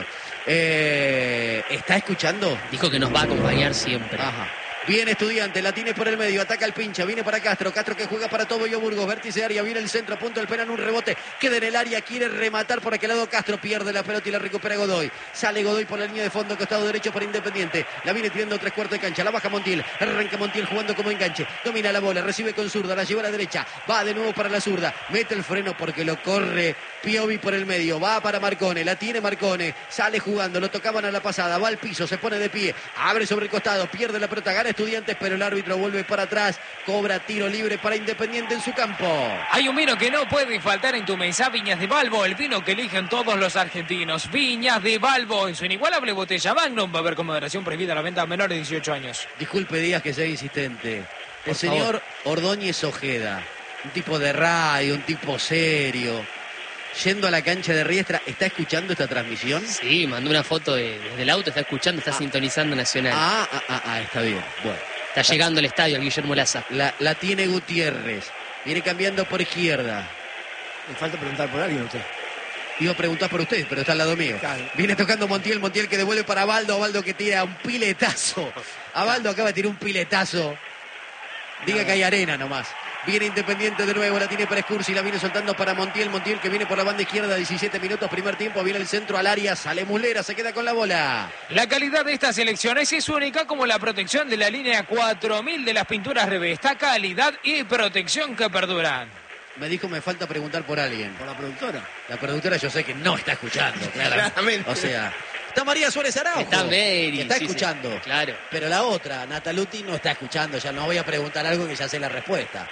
¿Está escuchando? Dijo que nos va a acompañar siempre. Ajá. Viene Estudiante, la tiene por el medio, ataca el pincha, viene para Castro que juega para Toboyo Burgos, vértice de área, viene el centro, punto del penal, un rebote, queda en el área, quiere rematar por aquel lado Castro, pierde la pelota y la recupera Godoy, sale Godoy por la línea de fondo, costado derecho para Independiente, la viene tirando 3/4 de cancha, la baja Montiel, arranca Montiel jugando como enganche, domina la bola, recibe con zurda, la lleva a la derecha, va de nuevo para la zurda, mete el freno porque lo corre Piovi por el medio, va para Marcone, la tiene Marcone, sale jugando, lo tocaban a la pasada, va al piso, se pone de pie, abre sobre el costado, pierde la pelota, gana Estudiantes, pero el árbitro vuelve para atrás, cobra tiro libre para Independiente en su campo. Hay un vino que no puede faltar en tu mesa, Viñas de Balbo, el vino que eligen todos los argentinos. Viñas de Balbo, en su inigualable botella Magnum, va a haber con moderación prohibida la venta a menores de 18 años. Disculpe, Díaz, que sea insistente. Por El señor Ordóñez Ojeda, un tipo de radio, un tipo serio, yendo a la cancha de Riestra, ¿está escuchando esta transmisión? Sí, mandó una foto desde el auto, está escuchando, está sintonizando Nacional. Está bien. Bueno, Está llegando al estadio, al Guillermo Laza. la tiene Gutiérrez. Viene cambiando por izquierda. Me falta preguntar por alguien a usted. Iba a preguntar por usted, pero está al lado mío. Claro. Viene tocando Montiel que devuelve para Baldo que tira un piletazo. Baldo acaba de tirar un piletazo. Diga que hay arena nomás. Viene Independiente de nuevo, la tiene para Escursi, la viene soltando para Montiel. Montiel que viene por la banda izquierda, 17 minutos, primer tiempo. Viene el centro al área, sale Muslera, se queda con la bola. La calidad de estas elecciones es única, como la protección de la línea 4000 de las pinturas Revesta. Calidad y protección que perduran. Me dijo, me falta preguntar por alguien. Por la productora. La productora yo sé que no está escuchando, Claramente. O sea, está María Suárez Araujo. Está Mary, que está sí, escuchando. sí, claro. Pero la otra, Nataluti, no está escuchando. Ya no voy a preguntar algo que ya sé la respuesta.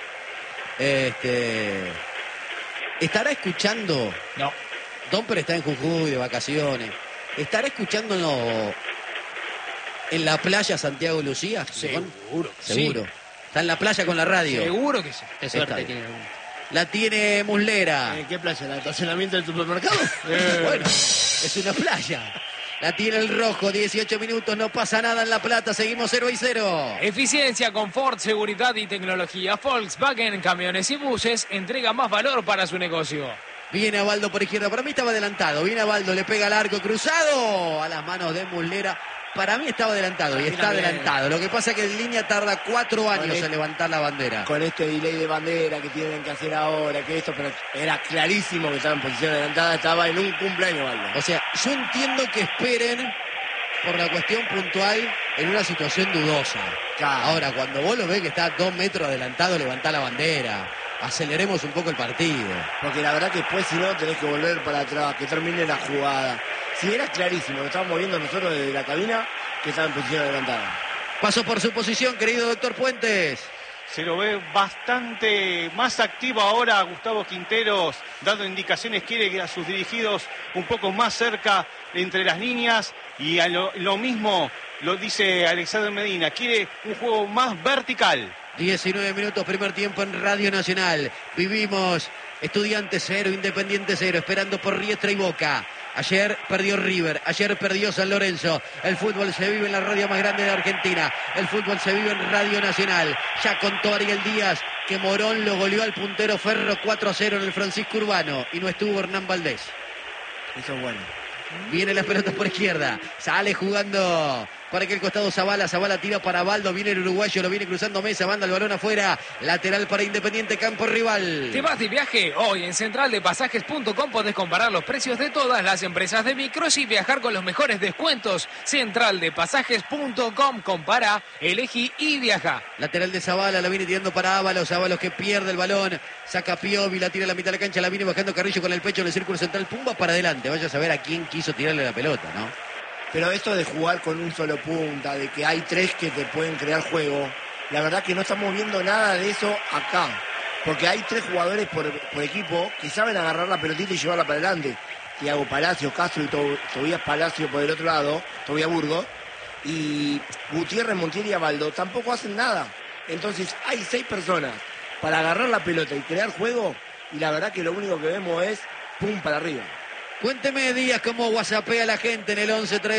¿Estará escuchando? No. Domper está en Jujuy de vacaciones. ¿Estará escuchando en la playa Santiago Lucía? Seguro. Seguro. Está en la playa con la radio. Seguro que sí. Qué suerte Está tiene. La tiene Muslera. ¿En qué playa? ¿El estacionamiento del supermercado? Bueno, es una playa. La tiene el rojo, 18 minutos, no pasa nada en La Plata, seguimos 0-0. Eficiencia, confort, seguridad y tecnología. Volkswagen, camiones y buses, entrega más valor para su negocio. Viene Abaldo por izquierda, para mí estaba adelantado. Viene Abaldo, le pega al arco cruzado a las manos de Muslera. Para mí estaba adelantado y está adelantado. Lo que pasa es que en línea tarda 4 años en levantar la bandera. Con este delay de bandera que tienen que hacer ahora, que esto, pero era clarísimo que estaba en posición adelantada, estaba en un cumpleaños, Baldo. O sea, yo entiendo que esperen por la cuestión puntual en una situación dudosa. Claro. Ahora, cuando vos lo ves que está 2 metros adelantado, levantá la bandera. Aceleremos un poco el partido. Porque la verdad que después, si no, tenés que volver para atrás, que termine la jugada. Si era clarísimo, lo estábamos viendo nosotros desde la cabina, que estaba en posición adelantada. Paso por su posición, querido doctor Puentes. Se lo ve bastante más activo ahora a Gustavo Quinteros, dando indicaciones, quiere que a sus dirigidos un poco más cerca entre las líneas, y a lo mismo lo dice Alexander Medina, quiere un juego más vertical. 19 minutos, primer tiempo en Radio Nacional. Vivimos Estudiantes 0, Independiente 0, esperando por Riestra y Boca. Ayer perdió River, ayer perdió San Lorenzo. El fútbol se vive en la radio más grande de Argentina. El fútbol se vive en Radio Nacional. Ya contó Ariel Díaz que Morón lo goleó al puntero Ferro 4-0 en el Francisco Urbano. Y no estuvo Hernán Valdés. Eso es bueno. Viene las pelotas por izquierda. Sale jugando para aquel costado Zavala. Zavala tira para Baldo. Viene el uruguayo, lo viene cruzando Mesa. Manda el balón afuera. Lateral para Independiente, campo rival. ¿Te vas de viaje? Hoy en centraldepasajes.com podés comparar los precios de todas las empresas de micros y viajar con los mejores descuentos. Centraldepasajes.com. Compara, elegí y viaja. Lateral de Zavala, la viene tirando para Ábalos. Ábalos que pierde el balón. Saca Piovi, la tira a la mitad de la cancha. La viene bajando Carrillo con el pecho en el círculo central. Pumba para adelante. Vaya a saber a quién quiso tirarle la pelota, ¿no? Pero esto de jugar con un solo punta, de que hay 3 que te pueden crear juego, la verdad que no estamos viendo nada de eso acá. Porque hay 3 jugadores por equipo que saben agarrar la pelotita y llevarla para adelante. Thiago Palacio, Castro y Tobías Palacio por el otro lado, Tobías Burgos. Y Gutiérrez, Montiel y Abaldo tampoco hacen nada. Entonces hay 6 personas para agarrar la pelota y crear juego. Y la verdad que lo único que vemos es pum para arriba. Cuénteme, Díaz, cómo whatsappea la gente en el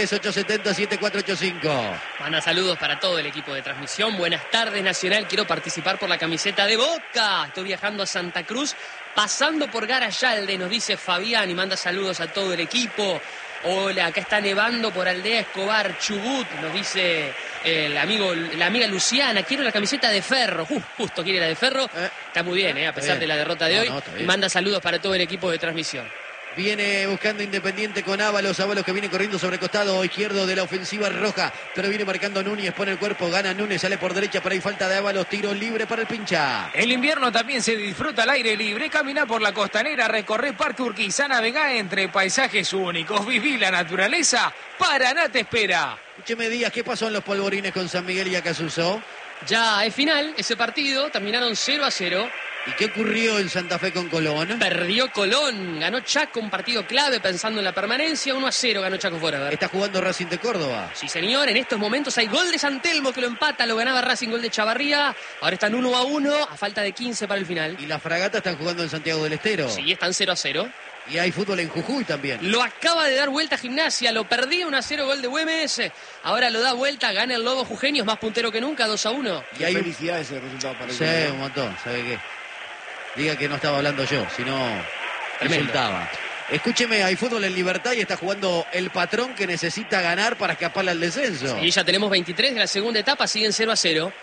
11-3-870-7485. Manda saludos para todo el equipo de transmisión. Buenas tardes, Nacional. Quiero participar por la camiseta de Boca. Estoy viajando a Santa Cruz, pasando por Garayalde, nos dice Fabián, y manda saludos a todo el equipo. Hola, acá está nevando por Aldea Escobar, Chubut, nos dice la amiga Luciana. Quiero la camiseta de Ferro. Justo quiere la de Ferro. Está muy bien, a pesar de la derrota de hoy. Y manda saludos para todo el equipo de transmisión. Viene buscando Independiente con Ábalos que viene corriendo sobre el costado izquierdo de la ofensiva roja, pero viene marcando Núñez, pone el cuerpo, gana Núñez, sale por derecha, pero hay falta de Ábalos, tiro libre para el pincha. El invierno también se disfruta al aire libre, camina por la costanera, recorre Parque Urquiza, navegá entre paisajes únicos, viví la naturaleza, Paraná te espera. Escúcheme, Díaz, ¿qué pasó en los polvorines con San Miguel y Acasuso? Ya es final ese partido, terminaron 0-0. ¿Y qué ocurrió en Santa Fe con Colón? Perdió Colón, ganó Chaco, un partido clave pensando en la permanencia, 1-0 ganó Chaco Forever. Está jugando Racing de Córdoba. Sí, señor, en estos momentos hay gol de San Telmo que lo empata, lo ganaba Racing, gol de Chavarría. Ahora están 1-1, a falta de 15 para el final. Y la Fragata están jugando en Santiago del Estero. Sí, están 0-0. Y hay fútbol en Jujuy también. Lo acaba de dar vuelta a Gimnasia, lo perdía 1-0, gol de Güemes. Ahora lo da vuelta, gana el Lobo Jujeño, es más puntero que nunca, 2-1. Y hay felicidades el resultado para el Sí, un montón, ¿sabe qué? Diga que no estaba hablando yo, sino insultaba. Escúcheme, hay fútbol en Libertad y está jugando el Patrón que necesita ganar para escaparle al descenso. Y ya tenemos 23 de la segunda etapa, siguen 0-0.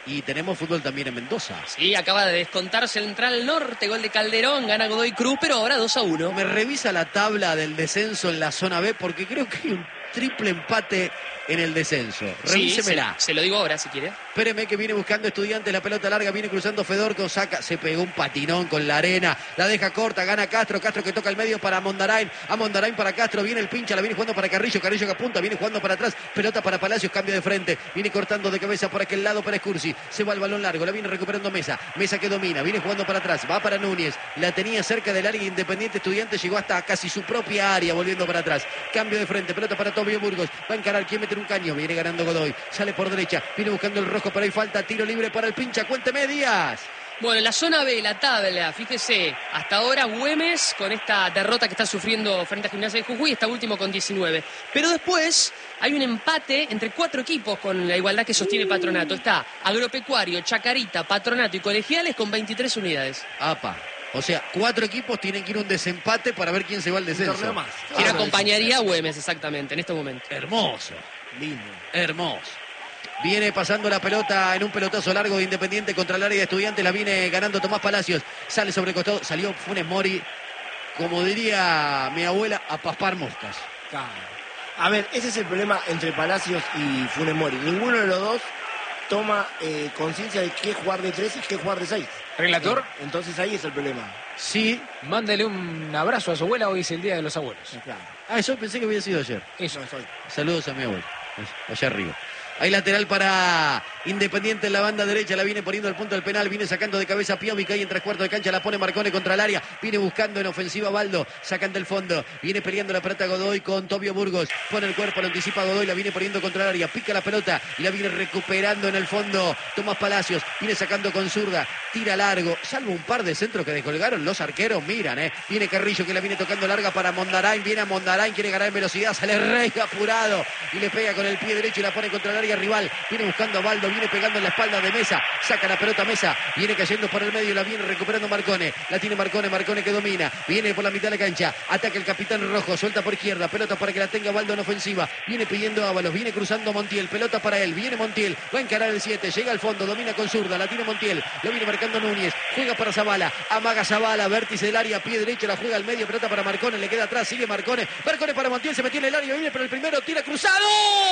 Y tenemos fútbol también en Mendoza. Sí, acaba de descontar Central Norte, gol de Calderón, gana Godoy Cruz, pero ahora 2-1. Me revisa la tabla del descenso en la zona B porque creo que hay un triple empate en el descenso. Revísemela. Sí, se lo digo ahora si quiere. Espéreme que viene buscando Estudiantes, la pelota larga, viene cruzando Fedorco, saca, se pegó un patinón con la arena, la deja corta, gana Castro que toca el medio para Mondarain, a Mondarain para Castro, viene el pincha, la viene jugando para Carrillo que apunta, viene jugando para atrás, pelota para Palacios, cambio de frente, viene cortando de cabeza por aquel lado para Escursi, se va el balón largo, la viene recuperando Mesa que domina, viene jugando para atrás, va para Núñez, la tenía cerca del área Independiente, Estudiantes llegó hasta casi su propia área, volviendo para atrás, cambio de frente, pelota para Tobio Burgos, va a encarar, quiere meter un caño, viene ganando Godoy, sale por derecha, viene buscando el rojo, pero hay falta, tiro libre para el pincha, cuénteme Díaz. Bueno, en la zona B, la tabla, fíjese, hasta ahora Güemes con esta derrota que está sufriendo frente a Gimnasia de Jujuy, está último con 19. Pero después hay un empate entre 4 equipos con la igualdad que sostiene Patronato. Está Agropecuario, Chacarita, Patronato y Colegiales con 23 unidades. Apa. O sea, 4 equipos tienen que ir a un desempate para ver quién se va al descenso. Más. ¿Quién acompañaría a Güemes exactamente en este momento? Hermoso. Lindo. Hermoso. Viene pasando la pelota en un pelotazo largo de Independiente contra el área de Estudiantes. La viene ganando Tomás Palacios. Sale sobre el costado. Salió Funes Mori, como diría mi abuela, a paspar moscas. Claro. A ver, ese es el problema entre Palacios y Funes Mori. Ninguno de los dos toma conciencia de qué jugar de 3 y qué jugar de 6. Relator, Entonces ahí es el problema. Sí. mándele un abrazo a su abuela, hoy es el Día de los Abuelos. Claro. Ah, eso pensé que había sido ayer. Eso. No, soy. Saludos a mi abuelo. Allá arriba. Hay lateral para Independiente en la banda derecha, la viene poniendo al punto del penal, viene sacando de cabeza Piovi, cae en 3/4 de cancha, la pone Marcone contra el área, viene buscando en ofensiva Baldo, sacan del fondo, viene peleando la pelota Godoy con Tobio Burgos, pone el cuerpo, lo anticipa Godoy, la viene poniendo contra el área, pica la pelota y la viene recuperando en el fondo Tomás Palacios, viene sacando con zurda, tira largo, salvo un par de centros que descolgaron los arqueros, miran, viene Carrillo que la viene tocando larga para Mondarain, viene a Mondarain, quiere ganar en velocidad, sale Rey apurado y le pega con el pie derecho y la pone contra el área rival, viene buscando a Baldo, viene pegando en la espalda de Mesa, saca la pelota Mesa, viene cayendo por el medio, la viene recuperando Marcone, la tiene Marcone que domina, viene por la mitad de la cancha, ataca el capitán rojo, suelta por izquierda, pelota para que la tenga Baldo en ofensiva, viene pidiendo Ábalos, viene cruzando Montiel, pelota para él, viene Montiel, va a encarar el 7, llega al fondo, domina con zurda, la tiene Montiel, lo viene marcando Núñez, juega para Zavala, amaga Zavala, vértice del área, pie derecho, la juega al medio, pelota para Marcone, le queda atrás, sigue Marcone para Montiel, se metió en el área, viene pero el primero, tira cruzado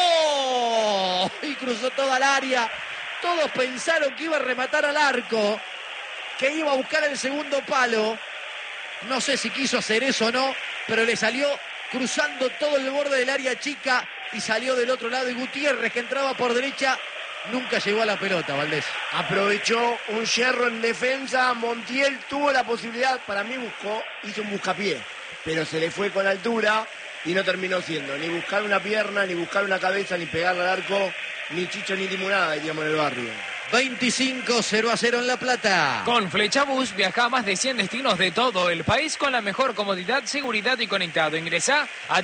y cruzó toda el área. Todos pensaron que iba a rematar al arco, que iba a buscar el segundo palo. No sé si quiso hacer eso o no, pero le salió cruzando todo el borde del área chica y salió del otro lado. Y Gutiérrez, que entraba por derecha, nunca llegó a la pelota, Valdés. Aprovechó un yerro en defensa, Montiel tuvo la posibilidad, para mí hizo un buscapié, pero se le fue con altura y no terminó siendo ni buscar una pierna, ni buscar una cabeza, ni pegarle al arco, ni chicho ni limonada, diríamos en el barrio. 25-0-0 en La Plata. Con Flechabús viaja a más de 100 destinos de todo el país con la mejor comodidad, seguridad y conectado. Ingresá a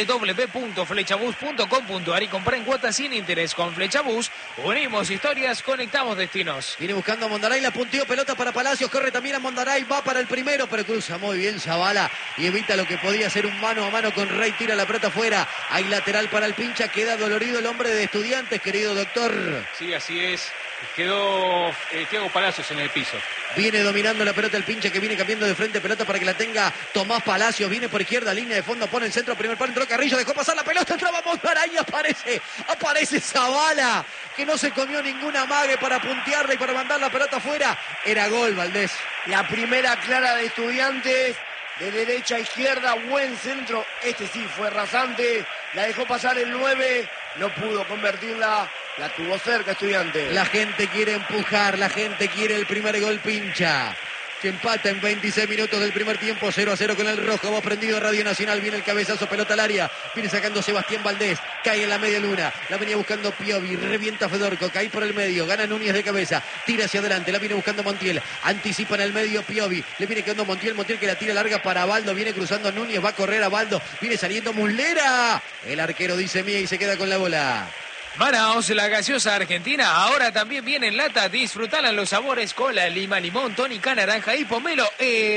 www.flechabus.com.ar y comprá en cuotas sin interés. Con Flechabús unimos historias, conectamos destinos. Viene buscando a Mondaray, la punteó, pelota para Palacios, corre también a Mondaray, va para el primero, pero cruza muy bien Zavala y evita lo que podía ser un mano a mano con Rey, tira la pelota afuera. Hay lateral para el pincha, queda dolorido el hombre de Estudiantes, querido doctor. Sí, así es. Quedó Thiago Palacios en el piso. Viene dominando la pelota el pincha que viene cambiando de frente, pelota para que la tenga Tomás Palacios, viene por izquierda, línea de fondo, pone el centro, primer palo, entró Carrillo, dejó pasar la pelota, entraba Mondaray y aparece Zavala, que no se comió ninguna amague para puntearla y para mandar la pelota afuera. Era gol, Valdés. La primera clara de Estudiantes, de derecha a izquierda, buen centro, este sí fue rasante, la dejó pasar el 9, no pudo convertirla, la tuvo cerca Estudiantes. La gente quiere empujar, la gente quiere el primer gol pincha, que empata en 26 minutos del primer tiempo, 0-0 con el rojo. Hemos prendido Radio Nacional, viene el cabezazo, pelota al área, viene sacando Sebastián Valdés, cae en la media luna, la venía buscando Piovi, revienta Fedorco, cae por el medio, gana Núñez de cabeza, tira hacia adelante, la viene buscando Montiel, anticipa en el medio Piovi, le viene quedando Montiel que la tira larga para Baldo, viene cruzando Núñez, va a correr a Baldo, viene saliendo Muslera, el arquero dice mía y se queda con la bola. Manaos, la gaseosa argentina, ahora también viene en lata. Disfrutala en los sabores cola, lima, limón, tónica, naranja y pomelo.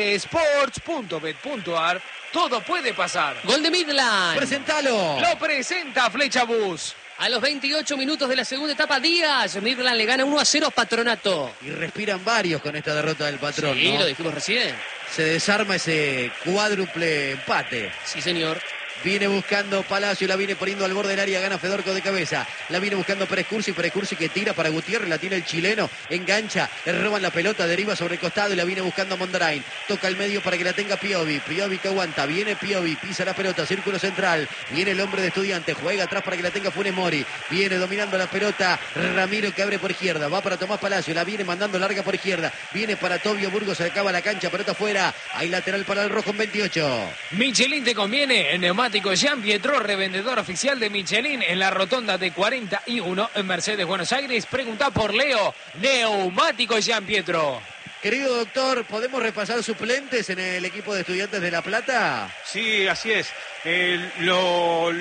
Sports.bet.ar. Todo puede pasar. Gol de Midland. Presentalo. Lo presenta Flechabús. A los 28 minutos de la segunda etapa, Díaz. Midland le gana 1-0 a Patronato. Y respiran varios con esta derrota del Patrón, Sí, ¿no? lo dijimos recién. Se desarma ese cuádruple empate. Sí, señor. Viene buscando Palacio, la viene poniendo al borde del área, gana Fedorco de cabeza. La viene buscando Pérez Cursi que tira para Gutiérrez, la tiene el chileno, engancha, le roban la pelota, deriva sobre el costado y la viene buscando Mondarain. Toca el medio para que la tenga Piovi. Piovi que aguanta, viene Piovi, pisa la pelota, círculo central. Viene el hombre de Estudiantes, juega atrás para que la tenga Funes Mori. Viene dominando la pelota Ramiro que abre por izquierda, va para Tomás Palacio, la viene mandando larga por izquierda. Viene para Tobio Burgos, se acaba la cancha, pelota afuera. Hay lateral para el rojo en 28. Michelin te conviene. El neumático Jean Pietro, revendedor oficial de Michelin en la rotonda de 41 en Mercedes, Buenos Aires. Pregunta por Leo. Neumático Jean Pietro. Querido doctor, ¿podemos repasar suplentes en el equipo de Estudiantes de La Plata? Sí, así es. Lo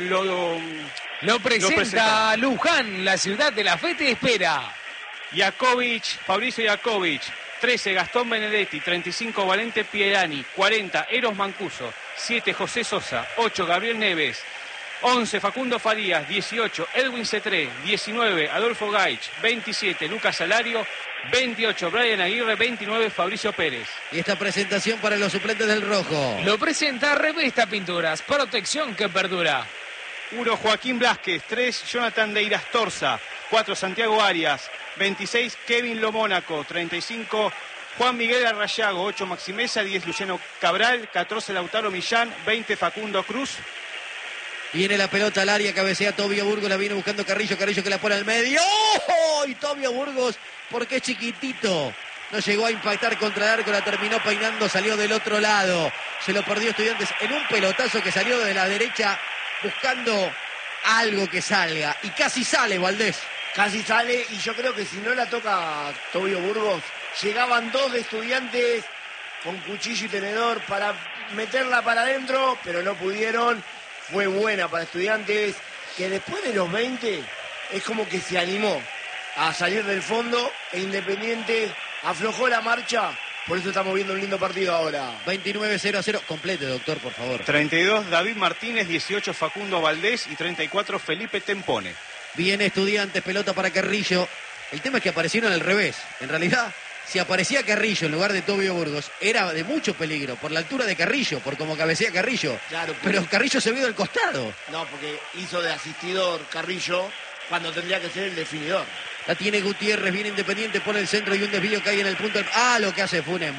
presenta Luján, la ciudad de la fe te espera. Fabricio Jakovic, 13 Gastón Benedetti, 35 Valente Pierani, 40 Eros Mancuso, 7 José Sosa, 8 Gabriel Neves, 11 Facundo Farías, 18 Edwin Cetré, 19 Adolfo Gaich, 27 Lucas Salario, 28 Brian Aguirre, 29 Fabricio Pérez. Y esta presentación para los suplentes del rojo. Lo presenta Revista Pinturas, protección que perdura. 1 Joaquín Blasquez, 3 Jonathan Deiras Torza, 4 Santiago Arias, 26 Kevin Lomónaco, 35 Juan Miguel Arrayago, 8 Maximeza, 10 Luciano Cabral, 14 Lautaro Millán, 20 Facundo Cruz. Viene la pelota al área, cabecea Tobio Burgos, la viene buscando Carrillo que la pone al medio. ¡Oh! Y Tobio Burgos, porque es chiquitito, no llegó a impactar contra el arco, la terminó peinando, salió del otro lado. Se lo perdió Estudiantes en un pelotazo que salió de la derecha buscando algo que salga. Y casi sale Valdés. Casi sale, y yo creo que si no la toca Tobio Burgos, llegaban 2 de Estudiantes con cuchillo y tenedor para meterla para adentro, pero no pudieron. Fue buena para Estudiantes, que después de los 20 es como que se animó a salir del fondo, e Independiente aflojó la marcha. Por eso estamos viendo un lindo partido ahora. 29-0-0. Complete, doctor, por favor. 32 David Martínez, 18 Facundo Valdés y 34 Felipe Tempone. Viene Estudiantes, pelota para Carrillo. El tema es que aparecieron al revés. En realidad, si aparecía Carrillo en lugar de Tobio Burgos, era de mucho peligro, por la altura de Carrillo, por cómo cabecea Carrillo. Claro, pero Carrillo se vio del costado. No, porque hizo de asistidor Carrillo cuando tendría que ser el definidor. La tiene Gutiérrez, viene Independiente, pone el centro y un desvío que hay en el punto. Lo que hace Funes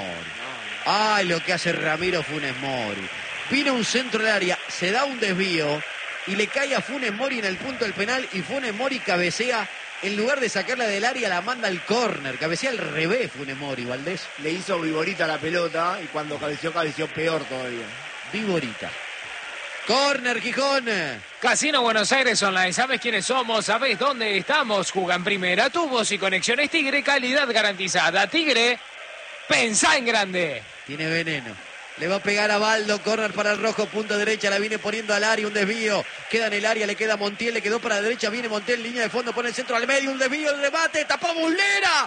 Mori. Lo que hace Ramiro Funes Mori. Vino un centro del área, se da un desvío y le cae a Funes Mori en el punto del penal y Funes Mori cabecea. En lugar de sacarla del área, la manda al córner. Cabecea al revés Funes Mori, Valdés. Le hizo Viborita la pelota y cuando cabeceó peor todavía. Viborita. Córner, Gijón. Casino Buenos Aires Online. ¿Sabes quiénes somos? ¿Sabes dónde estamos? Juega en primera. Tubos y conexiones Tigre. Calidad garantizada. Tigre, pensá en grande. Tiene veneno. Le va a pegar a Baldo, córner para el rojo, punta derecha, la viene poniendo al área, un desvío, queda en el área, le queda Montiel, le quedó para la derecha, viene Montiel, línea de fondo, pone el centro al medio, un desvío, el remate, tapó Muslera,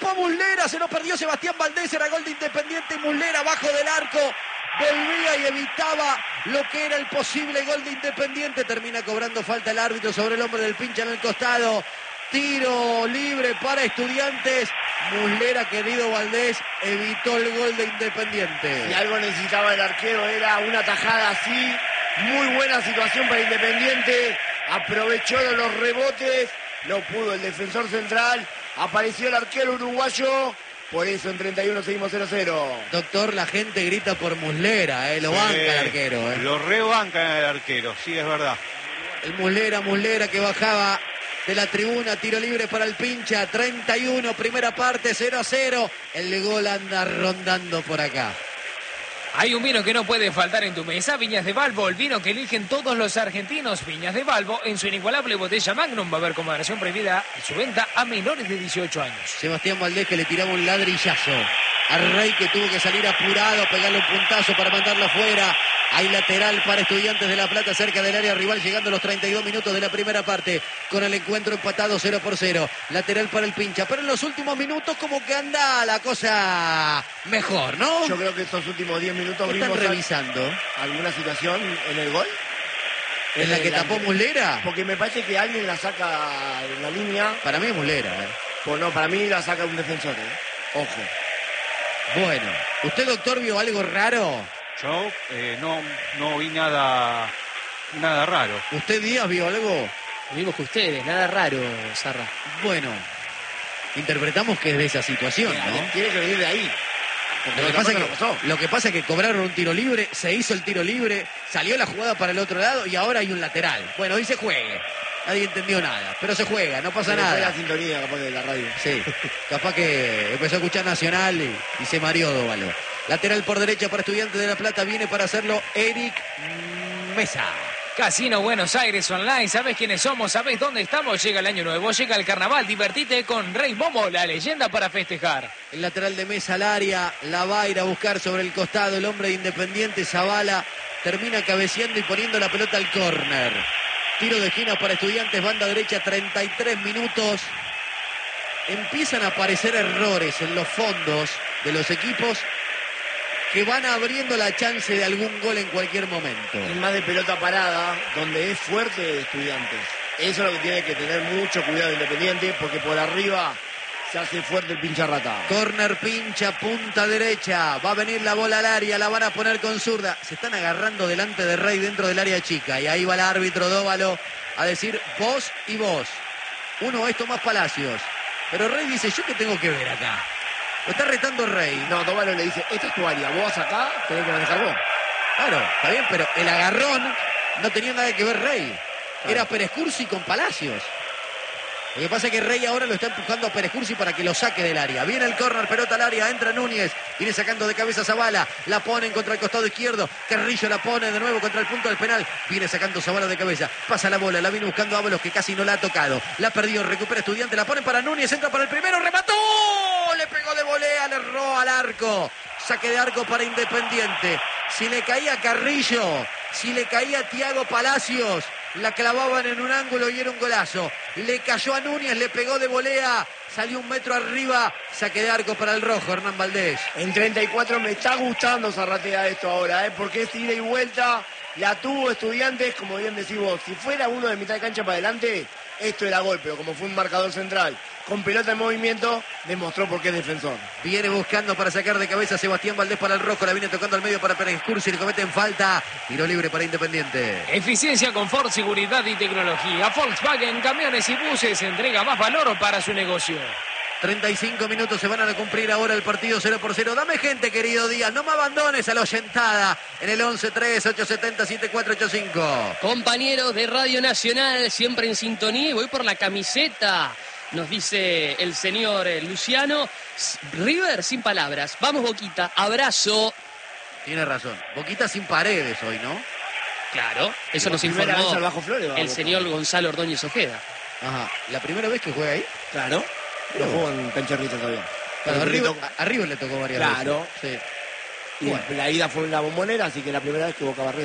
se lo perdió Sebastián Valdés, era gol de Independiente, Muslera abajo del arco, volvía y evitaba lo que era el posible gol de Independiente, termina cobrando falta el árbitro sobre el hombre del pincha en el costado. Tiro libre para Estudiantes. Muslera, querido Valdés, evitó el gol de Independiente. Si algo necesitaba el arquero era una tajada así. Muy buena situación para Independiente. Aprovechó los rebotes. No pudo el defensor central. Apareció el arquero uruguayo. Por eso en 31 seguimos 0-0. Doctor, la gente grita por Muslera, lo Sí, banca el arquero. Lo rebancan al arquero, sí, es verdad. El Muslera que bajaba de la tribuna, tiro libre para el pincha, 31, primera parte, 0-0. El gol anda rondando por acá. Hay un vino que no puede faltar en tu mesa, Viñas de Valvo, el vino que eligen todos los argentinos. Viñas de Valvo, en su inigualable botella Magnum, va a haber como moderación prohibida su venta a menores de 18 años. Sebastián Valdés que le tiraba un ladrillazo a Rey, que tuvo que salir apurado, pegarle un puntazo para mandarlo afuera. Hay lateral para Estudiantes de La Plata cerca del área rival, llegando a los 32 minutos de la primera parte, con el encuentro empatado 0-0. Lateral para el pincha, pero en los últimos minutos como que anda la cosa mejor, ¿no? Yo creo que estos últimos 10 minutos ¿Qué están vimos revisando? alguna situación en el gol. ¿En la que tapó Muslera? Porque me parece que alguien la saca en la línea. Para mí es Muslera, Pues no, para mí la saca un defensor, Ojo. Bueno, ¿usted, doctor, vio algo raro? Yo no vi nada raro. ¿Usted, Díaz, vio algo? Lo mismo que ustedes, nada raro, Zarra. Bueno, interpretamos que es de esa situación, ¿no? Tiene que venir de ahí. Lo que pasa es que cobraron un tiro libre, se hizo el tiro libre, salió la jugada para el otro lado y ahora hay un lateral. Bueno, hoy se juegue. Nadie entendió nada, pero se juega, no pasa nada. Fue la sintonía capaz de la radio. Sí, capaz que empezó a escuchar Nacional y se mareó Dóvalo. Lateral por derecha para Estudiantes de La Plata, viene para hacerlo Eric Mesa. Casino Buenos Aires Online, ¿sabés quiénes somos? ¿Sabés dónde estamos? Llega el año nuevo, llega el carnaval, divertite con Rey Momo, la leyenda para festejar. El lateral de Mesa al área, la va a ir a buscar sobre el costado, el hombre de Independiente, Zavala, termina cabeceando y poniendo la pelota al córner. Tiro de esquina para Estudiantes, banda derecha, 33 minutos. Empiezan a aparecer errores en los fondos de los equipos que van abriendo la chance de algún gol en cualquier momento. Es más de pelota parada, donde es fuerte Estudiantes. Eso es lo que tiene que tener mucho cuidado Independiente, porque por arriba se hace fuerte el pincha rata. Corner, pincha, punta derecha. Va a venir la bola al área, la van a poner con zurda. Se están agarrando delante de Rey dentro del área chica. Y ahí va el árbitro Dóvalo a decir vos y vos. Uno es Tomás Palacios. Pero Rey dice, ¿yo qué tengo que ver acá? Lo está retando Rey. No, Dóvalo le dice, esta es tu área, vos acá tenés que manejar vos. Claro, está bien, pero el agarrón no tenía nada que ver Rey. Era Pérez Cursi con Palacios. Lo que pasa es que Rey ahora lo está empujando a Pérez Cursi para que lo saque del área. Viene el córner, pelota al área, entra Núñez. Viene sacando de cabeza Zavala. La ponen contra el costado izquierdo. Carrillo la pone de nuevo contra el punto del penal. Viene sacando Zavala de cabeza. Pasa la bola, la viene buscando Ábalos que casi no la ha tocado. La perdió, recupera Estudiante, la ponen para Núñez. Entra para el primero, remató. Le pegó de volea, le erró al arco. Saque de arco para Independiente. Si le caía Carrillo, si le caía Thiago Palacios, la clavaban en un ángulo y era un golazo. Le cayó a Núñez, le pegó de volea, salió un metro arriba. Saque de arco para el rojo, Hernán Valdés. En 34 me está gustando Zarratea esto ahora, porque es ida y vuelta. La tuvo Estudiantes, como bien decís vos. Si fuera uno de mitad de cancha para adelante, esto era gol, pero como fue un marcador central con pelota en movimiento, demostró por qué es defensor. Viene buscando para sacar de cabeza Sebastián Valdés para el rojo, la viene tocando al medio para Pérez Cursi, le cometen falta, tiro libre para Independiente. Eficiencia, confort, seguridad y tecnología. Volkswagen, camiones y buses, entrega más valor para su negocio. 35 minutos se van a cumplir ahora el partido 0-0. Dame gente, querido Díaz, no me abandones a la oyentada en el 11-3-870-7485. Compañeros de Radio Nacional, siempre en sintonía, y voy por la camiseta. Nos dice el señor Luciano. River sin palabras. Vamos, Boquita. Abrazo. Tiene razón. Boquita sin paredes hoy, ¿no? Claro, eso nos Primera informó vez al Bajo Flores, el señor Gonzalo Ordóñez Ojeda. Ajá. ¿La primera vez que juega ahí? Claro. Lo jugó en Pencharrita todavía. Claro, a River le tocó varias veces. Claro. Sí. Y la ida fue en la Bombonera, así que la primera vez que Boca Barrera.